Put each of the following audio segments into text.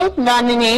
దానిని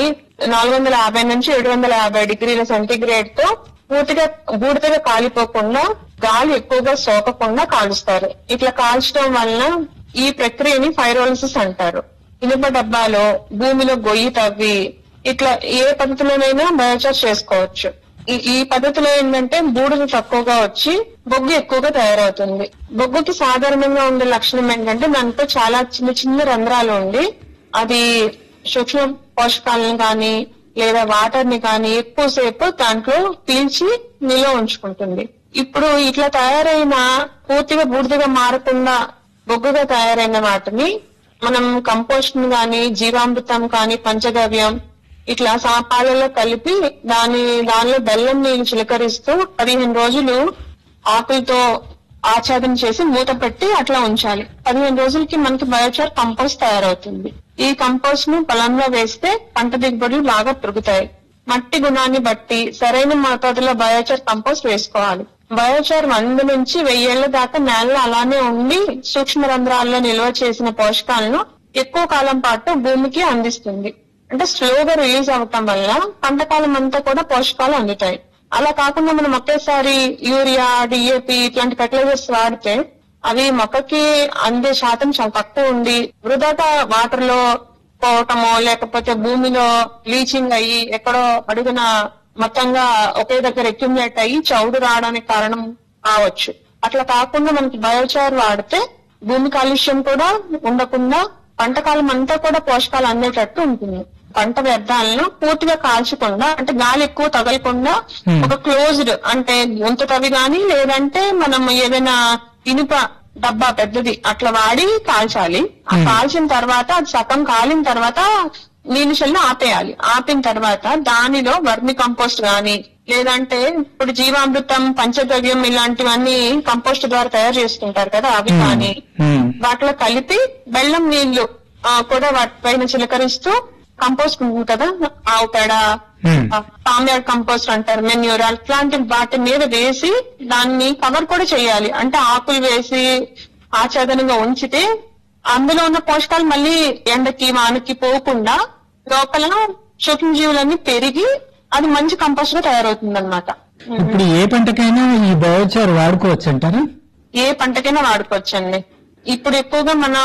450 నుంచి 750 డిగ్రీల సెంటీగ్రేడ్ తో పూర్తిగా బూడిదగా కాలిపోకుండా గాలి ఎక్కువగా సోకకుండా కాలుస్తారు. ఇట్లా కాల్చడం వలన ఈ ప్రక్రియని ఫైరోలిసిస్ అంటారు. ఇనుప డబ్బాలో భూమిలో గొయ్యి తవ్వి ఇట్లా ఏ పద్ధతిలోనైనా బయోచార్ చేసుకోవచ్చు. ఈ పద్ధతిలో ఏంటంటే బూడిద తక్కువగా వచ్చి బొగ్గు ఎక్కువగా తయారవుతుంది. బొగ్గుకి సాధారణంగా ఉండే లక్షణం ఏంటంటే దాంట్లో చాలా చిన్న చిన్న రంధ్రాలు ఉండి అది సూక్ష్మ పోషకాలను కానీ లేదా వాటర్ ని కానీ ఎక్కువసేపు దాంట్లో పీల్చి నిల్వ ఉంచుకుంటుంది. ఇప్పుడు ఇట్లా తయారైన పూర్తిగా బూడిదగా మారకుండా బొగ్గుగా తయారైన వాటిని మనం కంపోస్ట్ గాని జీవామృతం కానీ పంచగవ్యం ఇట్లా పాలలో కలిపి దానిలో బెల్లం నీళ్ళు చిలకరిస్తూ 15 రోజులు ఆకులతో ఆచ్ఛాదన చేసి మూత పెట్టి అట్లా ఉంచాలి. 15 రోజులకి మనకి బయోచార్ కంపోస్ట్ తయారవుతుంది. ఈ కంపోస్ట్ ను పొలంలో వేస్తే పంట దిగుబడులు బాగా పెరుగుతాయి. మట్టి గుణాన్ని బట్టి సరైన మోతాదులో బయోచార్ కంపోస్ట్ వేసుకోవాలి. బయోచార్ 100 నుంచి 1000 ఏళ్ల దాకా నేలలో అలానే ఉండి సూక్ష్మ రంధ్రాల్లో నిల్వ చేసిన పోషకాలను ఎక్కువ కాలం పాటు భూమికి అందిస్తుంది. అంటే స్లోగా రిలీజ్ అవటం వల్ల పంటకాలం అంతా కూడా పోషకాలు అందుతాయి. అలా కాకుండా మనం ఒకేసారి యూరియా, డిఏపి ఇట్లాంటి ఫెర్టిలైజర్స్ వాడితే అవి మొక్కకి అందే శాతం చాలా తక్కువ ఉండి వృధాగా వాటర్ లో పోవటమో లేకపోతే భూమిలో లీచింగ్ అయ్యి ఎక్కడో అడుగున మొత్తంగా ఒకే దగ్గర అక్యుములేట్ అయ్యి చౌడు రావడానికి కారణం కావచ్చు. అట్లా కాకుండా మనకి బయోచార్ వాడితే భూమి కాలుష్యం కూడా ఉండకుండా పంటకాలం అంతా కూడా పోషకాలు అందేటట్టు ఉంటుంది. పంట వ్యర్థాలను పూర్తిగా కాల్చకుండా అంటే గాలి ఎక్కువ తగలకుండా ఒక క్లోజ్డ్ అంటే గుంత తవి గాని లేదంటే మనం ఏదైనా ఇనుప డబ్బా పెద్దది అట్లా వాడి కాల్చాలి. ఆ కాల్చిన తర్వాత అది సగం కాలిన తర్వాత నీళ్ళు చల్లి ఆపేయాలి. ఆపిన తర్వాత దానిలో వర్మి కంపోస్ట్ గాని లేదంటే ఇప్పుడు జీవామృతం పంచగవ్యం ఇలాంటివన్నీ కంపోస్ట్ ద్వారా తయారు చేసుకుంటారు కదా అవి కానీ వాటిలో కలిపి బెల్లం నీళ్లు కూడా వాటి పైన చిలకరిస్తూ కంపోస్ట్ ఉంటుంది కదా ఆవు పేడ పామ్యార్డ్ కంపోస్ట్ అంటారు మెన్యూర్ అట్లాంటి వాటి మీద వేసి దాన్ని కవర్ కూడా చేయాలి. అంటే ఆకులు వేసి ఆచ్ఛాదనంగా ఉంచితే అందులో ఉన్న పోషకాలు మళ్ళీ ఎండకి వానకి పోకుండా లోపల సూక్ష్మజీవులన్నీ పెరిగి అది మంచి కంపోస్ట్ గా తయారవుతుంది అనమాట. ఇప్పుడు ఏ పంటకైనా ఈ బయోచార్ వాడుకోవచ్చు అంటారా? ఏ పంటకైనా వాడుకోవచ్చండి. ఇప్పుడు ఎక్కువగా మన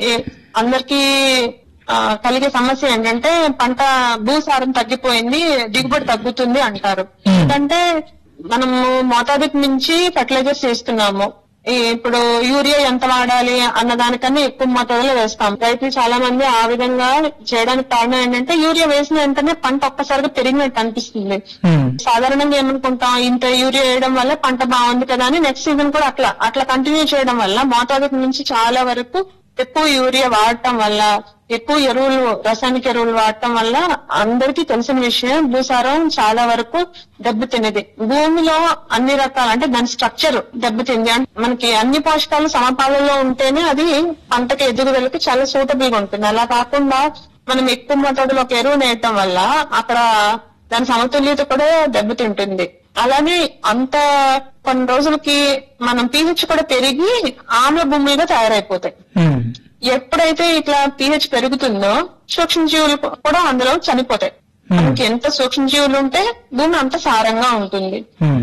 అందరికి కలిగే సమస్య ఏంటంటే పంట భూసారం తగ్గిపోయింది, దిగుబడి తగ్గుతుంది అంటారు. ఎందుకంటే మనము మోతాదుకి మించి ఫెర్టిలైజర్స్ చేస్తున్నాము. ఇప్పుడు యూరియా ఎంత వాడాలి అన్న దానికన్నా ఎక్కువ మోతాదులో వేస్తాం. రైతులు చాలా మంది ఆ విధంగా చేయడానికి కారణం ఏంటంటే యూరియా వేసిన వెంటనే పంట ఒక్కసారిగా పెరిగినట్టు అనిపిస్తుంది. సాధారణంగా ఏమనుకుంటాం ఇంత యూరియా వేయడం వల్ల పంట బాగుంది కదా అని నెక్స్ట్ సీజన్ కూడా అట్లా కంటిన్యూ చేయడం వల్ల మోతాదుకి మించి చాలా వరకు ఎక్కువ యూరియా వాడటం వల్ల ఎక్కువ రసాయనిక ఎరువులు వాడటం వల్ల అందరికీ తెలిసిన విషయం భూసారం చాలా వరకు దెబ్బతిన్నది. భూమిలో అన్ని రకాల అంటే దాని స్ట్రక్చర్ దెబ్బతింది. అంటే మనకి అన్ని పోషకాలు సమపాలలో ఉంటేనే అది పంటకి ఎదుగుదలకి చాలా సూటబుల్ గా ఉంటుంది. అలా కాకుండా మనం ఎక్కువ మోతాదులో ఒక ఎరువు వేయటం వల్ల అక్కడ దాని సమతుల్యత కూడా దెబ్బతింటుంది. అలానే అంత కొన్ని రోజులకి మనం pH కూడా పెరిగి ఆమ్ల భూములుగా తయారైపోతాయి. ఎప్పుడైతే ఇట్లా pH పెరుగుతుందో సూక్ష్మజీవులు కూడా అందులో చనిపోతాయి. మనకి ఎంత సూక్ష్మజీవులు ఉంటే భూమి అంత సారంగా ఉంటుంది.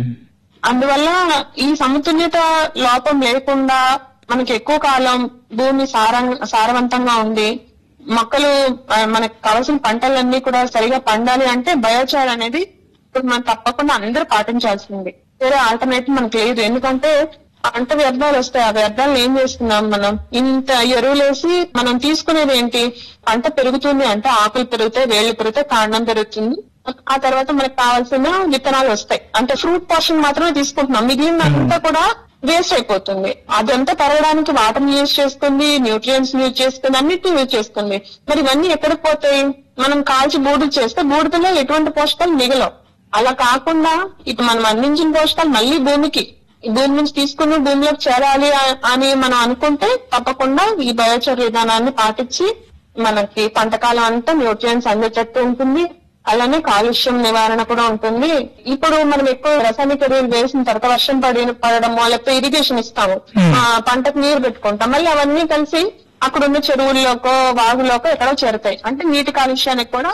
అందువల్ల ఈ సమతుల్యత లోపం లేకుండా మనకి ఎక్కువ కాలం భూమి సారవంతంగా ఉంది మొక్కలు మనకు కావాల్సిన పంటలన్నీ కూడా సరిగా పండాలి అంటే బయోచార్ అనేది ఇప్పుడు మనం తప్పకుండా అందరూ పాటించాల్సింది. వేరే ఆల్టర్నేటివ్ మనకు లేదు. ఎందుకంటే పంట వ్యర్థాలు వస్తాయి. ఆ వ్యర్థాలను ఏం చేస్తున్నాం మనం ఇంత ఎరువులేసి మనం తీసుకునేది ఏంటి? పంట పెరుగుతుంది అంటే ఆకులు పెరుగుతాయి, వేళ్లు పెరుగుతాయి, కాండం పెరుగుతుంది. ఆ తర్వాత మనకు కావాల్సిన విత్తనాలు వస్తాయి. అంటే ఫ్రూట్ పోర్షన్ మాత్రమే తీసుకుంటున్నాం, మిగిలినంతా కూడా వేస్ట్ అయిపోతుంది. అదంతా పెరగడానికి వాటర్ యూజ్ చేసుకుంది, న్యూట్రియంట్స్ యూజ్ చేసుకుంది, అన్నిటిని యూజ్ చేసుకుంది. మరి ఇవన్నీ ఎక్కడికి పోతాయి? మనం కాల్చి బూడిద చేస్తే బూడిదలో ఎటువంటి పోషకాలు మిగలవు. అలా కాకుండా ఇటు మనం అందించిన పోషకాలు మళ్ళీ భూమి నుంచి తీసుకుని భూమిలోకి చేరాలి అని మనం అనుకుంటే తప్పకుండా ఈ బయోచార్ విధానాన్ని పాటించి మనకి పంటకాలం అంతా న్యూట్రియంట్స్ అందేటట్టు ఉంటుంది. అలానే కాలుష్యం నివారణ కూడా ఉంటుంది. ఇప్పుడు మనం ఎక్కువ రసాయనిక ఎరువులు వేసిన తర్వాత వర్షం పడడమో లేకపోతే ఇరిగేషన్ ఇస్తాము, పంటకు నీరు పెట్టుకుంటాం, మళ్ళీ అవన్నీ కలిసి అక్కడున్న చెరువుల్లోకో వాగులోకో ఎక్కడో చేరుతాయి. అంటే నీటి కాలుష్యానికి కూడా